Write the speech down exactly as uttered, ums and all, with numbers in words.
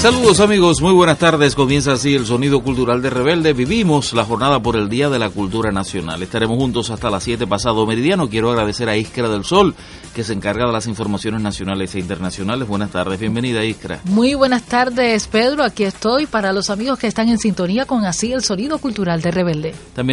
Saludos amigos, muy buenas tardes. Comienza así el Sonido Cultural de Rebelde. Vivimos la jornada por el Día de la Cultura Nacional. Estaremos juntos hasta las siete pasado meridiano. Quiero agradecer a Iskra del Sol, que se encarga de las informaciones nacionales e internacionales. Buenas tardes, bienvenida Iskra. Muy buenas tardes, Pedro. Aquí estoy para los amigos que están en sintonía con así el Sonido Cultural de Rebelde. También